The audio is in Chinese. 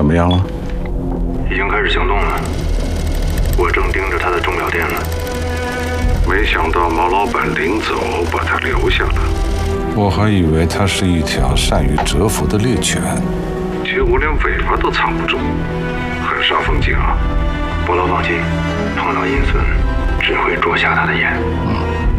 怎么样了？ 已经开始行动了，我正盯着他的钟表店呢。 没想到毛老板临走把他留下了。 我还以为他是一条善于蛰伏的猎犬， 结果连尾巴都藏不住，很煞风景啊。 伯乐放心，碰到阴损只会啄瞎他的眼。